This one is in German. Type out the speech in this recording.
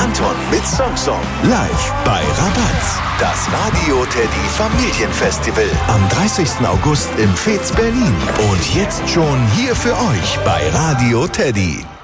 Anton mit Samsung. Live bei Rabatz. Das Radio Teddy Familienfestival. Am 30. August im Fez Berlin. Und jetzt schon hier für euch bei Radio Teddy.